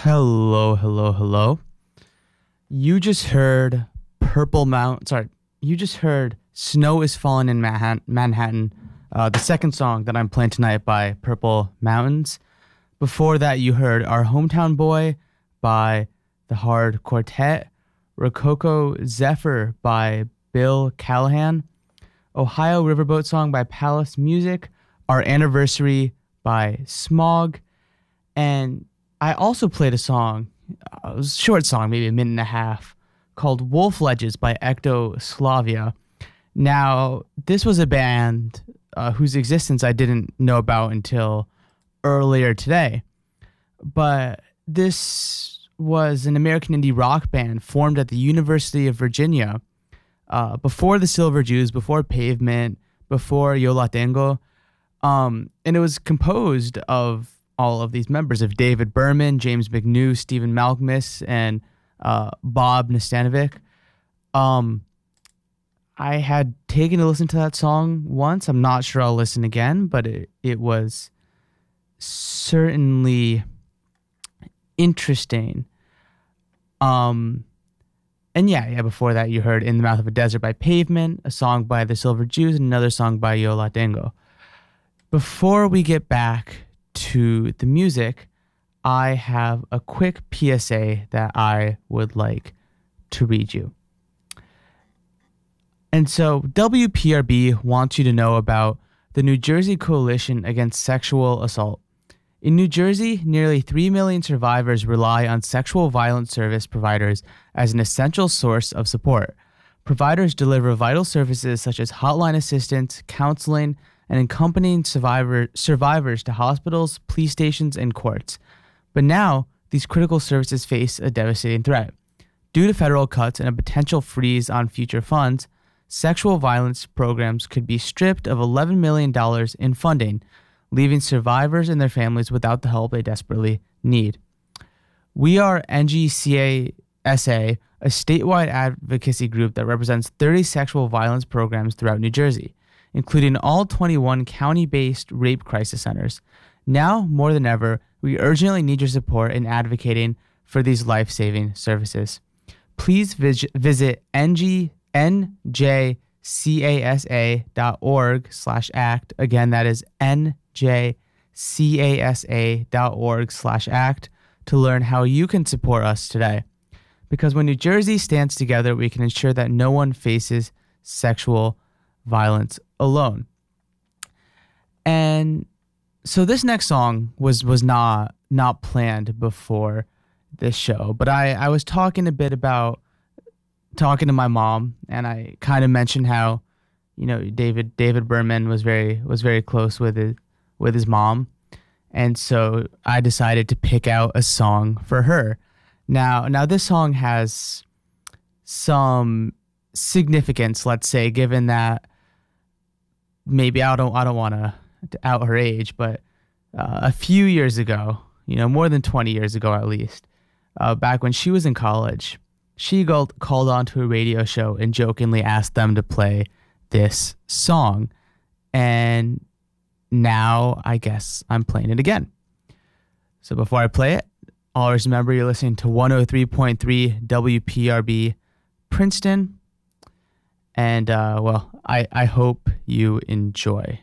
Hello, hello, hello. You just heard Purple Mount. Sorry, you just heard Snow is Falling in Manhattan, the second song that I'm playing tonight by Purple Mountains. Before that, you heard Our Hometown Boy by the Hard Quartet, Rococo Zephyr by Bill Callahan, Ohio Riverboat Song by Palace Music, Our Anniversary by Smog, and I also played a song, a short song, maybe a minute and a half, called Wolf Ledges by Ecto Slavia. Now, this was a band whose existence I didn't know about until earlier today. But this was an American indie rock band formed at the University of Virginia before the Silver Jews, before Pavement, before Yo La Tengo. And it was composed of all of these members of David Berman, James McNew, Stephen Malkmus, and Bob Nastanovic. I had taken a listen to that song once. I'm not sure I'll listen again, but it was certainly interesting. And yeah, before that you heard In the Mouth of a Desert by Pavement, a song by the Silver Jews, and another song by Yo La Tengo. Before we get back to the music, I have a quick PSA that I would like to read you. And so WPRB wants you to know about the New Jersey Coalition Against Sexual Assault. In New Jersey, nearly 3 million survivors rely on sexual violence service providers as an essential source of support. Providers deliver vital services such as hotline assistance, counseling, and accompanying survivors to hospitals, police stations, and courts. But now, these critical services face a devastating threat. Due to federal cuts and a potential freeze on future funds, sexual violence programs could be stripped of $11 million in funding, leaving survivors and their families without the help they desperately need. We are NGCASA, a statewide advocacy group that represents 30 sexual violence programs throughout New Jersey, including all 21 county-based rape crisis centers. Now, more than ever, we urgently need your support in advocating for these life-saving services. Please visit njcasa.org/act. Again, that is njcasa.org/act to learn how you can support us today. Because when New Jersey stands together, we can ensure that no one faces sexual violence alone. And so this next song was not planned before this show, but I was talking to my mom, and I kind of mentioned how, you know, David Berman was very close with his mom, and so I decided to pick out a song for her. Now this song has some significance, let's say, given that maybe I don't want to out her age, but a few years ago, you know, more than 20 years ago at least, back when she was in college, she called onto a radio show and jokingly asked them to play this song. And now I guess I'm playing it again. So before I play it, always remember you're listening to 103.3 WPRB Princeton. And, I hope you enjoy.